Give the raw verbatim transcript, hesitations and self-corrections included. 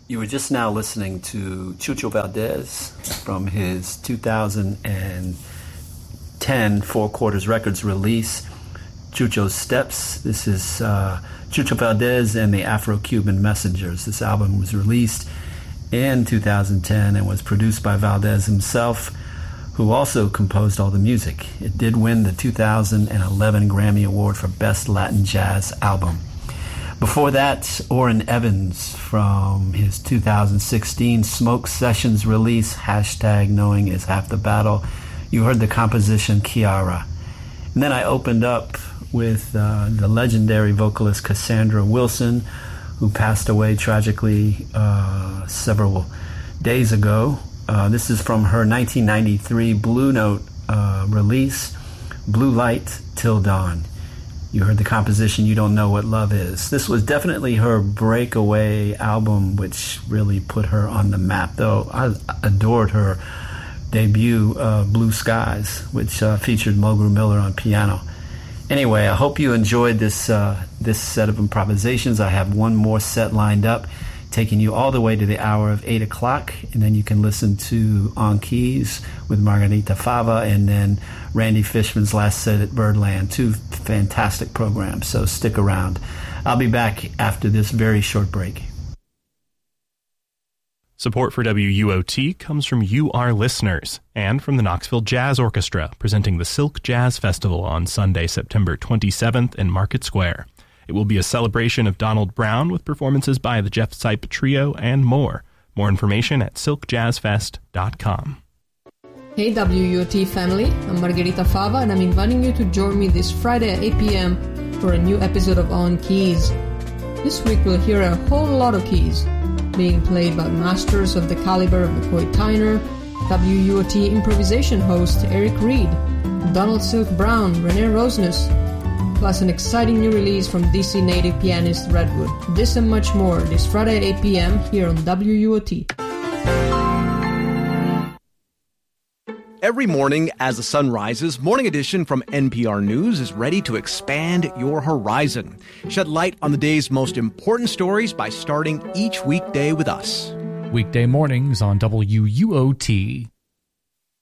You were just now listening to Chucho Valdez from his two thousand ten Four Quarters Records release, Chucho's Steps. This is uh, Chucho Valdez and the Afro-Cuban Messengers. This album was released in two thousand ten and was produced by Valdez himself, who also composed all the music. It did win the two thousand eleven Grammy Award for Best Latin Jazz Album. Before that, Orrin Evans from his two thousand sixteen Smoke Sessions release, hashtag Knowing Is Half the Battle. You heard the composition Kiara. And then I opened up with uh, the legendary vocalist Cassandra Wilson, who passed away tragically uh, several days ago. Uh, this is from her nineteen ninety-three Blue Note uh, release, Blue Light Till Dawn. You heard the composition You Don't Know What Love Is. This was definitely her breakaway album, which really put her on the map, though I adored her debut, uh, Blue Skies, which uh, featured Mulgrew Miller on piano. Anyway, I hope you enjoyed this, uh, this set of improvisations. I have one more set lined up, taking you all the way to the hour of eight o'clock, and then you can listen to On Keys with Margarita Fava, and then Randy Fishman's Last Set at Birdland. Two fantastic programs, so stick around. I'll be back after this very short break. Support for W U O T comes from you, our listeners, and from the Knoxville Jazz Orchestra, presenting the Silk Jazz Festival on Sunday, September twenty-seventh in Market Square. It will be a celebration of Donald Brown with performances by the Jeff Sipe Trio and more. More information at silk jazz fest dot com. Hey W U O T family, I'm Margarita Fava and I'm inviting you to join me this Friday at eight p.m. for a new episode of On Keys. This week we'll hear a whole lot of keys being played by masters of the caliber of McCoy Tyner, W U O T improvisation host Eric Reed, Donald Silk Brown, Renee Rosnes, plus an exciting new release from D C native pianist Redwood. This and much more this Friday at eight p.m. here on W U O T. Every morning as the sun rises, Morning Edition from N P R News is ready to expand your horizon. Shed light on the day's most important stories by starting each weekday with us. Weekday mornings on W U O T.